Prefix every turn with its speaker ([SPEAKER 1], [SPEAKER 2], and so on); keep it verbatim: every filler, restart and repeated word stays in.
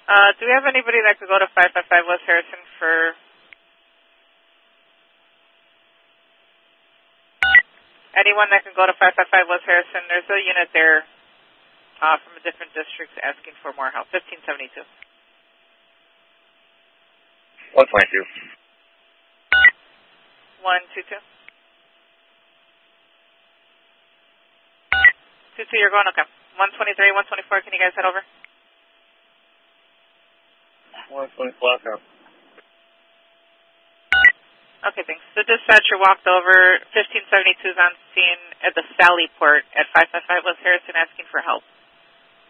[SPEAKER 1] Uh, do we have anybody that could go to five five five West Harrison for anyone that can go to five five five West Harrison? There's a unit there uh, from a different district asking for more help. fifteen seventy-two.
[SPEAKER 2] one twenty-two.
[SPEAKER 1] one two two. two two, you're going? Okay. one twenty-three, one twenty-four, can you guys head over?
[SPEAKER 2] one twenty-four, okay.
[SPEAKER 1] Okay, thanks. The dispatcher walked over. fifteen seventy-two is on scene at the Sally Port at five five five West Harrison asking for help.